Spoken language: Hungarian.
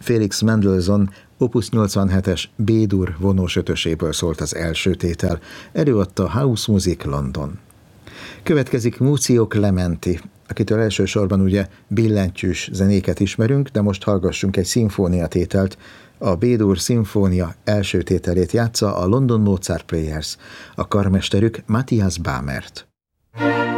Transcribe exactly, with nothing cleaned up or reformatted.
Felix Mendelssohn Opus nyolcvanhetes B-dur vonós ötöséből szólt az első tétel. Előadta House Music London. Következik Muzio Clementi, akitől elsősorban ugye billentyűs zenéket ismerünk, de most hallgassunk egy szimfóniatételt. A B-dur szimfónia első tételét játsza a London Mozart Players, a karmesterük Matthias Bamert.